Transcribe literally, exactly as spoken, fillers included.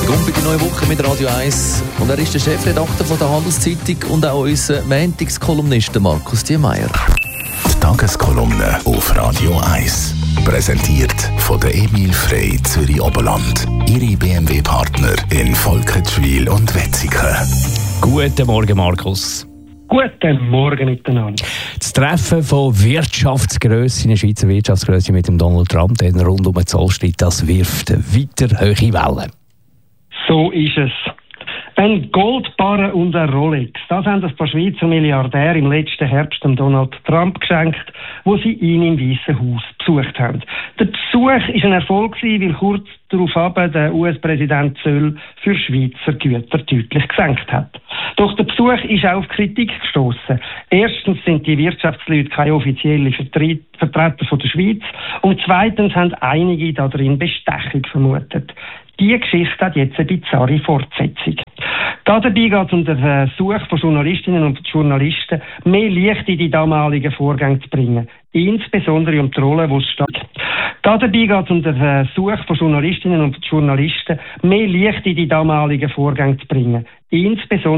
Kommt bei der neuen Woche mit Radio eins. Und er ist der Chefredakteur von der Handelszeitung und auch unser Montagskolumnist Markus Diemeyer. Die Tageskolumne auf Radio eins. Präsentiert von der Emil Frey Zürich Oberland. Ihre B M W-Partner in Volketschwil und Wetzikon. Guten Morgen, Markus. Guten Morgen miteinander. Das Treffen von Wirtschaftsgrössen, Schweizer Wirtschaftsgrössen mit dem Donald Trump, den rund um den Zollstreit, das wirft weiter hohe Wellen. So ist es. Ein Goldbarren und ein Rolex, das haben ein paar Schweizer Milliardäre im letzten Herbst dem Donald Trump geschenkt, wo sie ihn im Weißen Haus besucht haben. Der Besuch war ein Erfolg, weil kurz darauf der U S-Präsident Zöll für Schweizer Güter deutlich gesenkt hat. Doch der Besuch ist auch auf Kritik gestoßen. Erstens sind die Wirtschaftsleute keine offiziellen Vertre- Vertreter von der Schweiz und zweitens haben einige darin Bestechung vermutet. Die Geschichte hat jetzt eine bizarre Fortsetzung. Dabei geht es um den Versuch von Journalistinnen und Journalisten, mehr Licht in die damaligen Vorgänge zu bringen. Insbesondere um die Rolle, die es steht. Dabei geht es um den Versuch von Journalistinnen und Journalisten, mehr Licht in die damaligen Vorgänge zu bringen. Insbesondere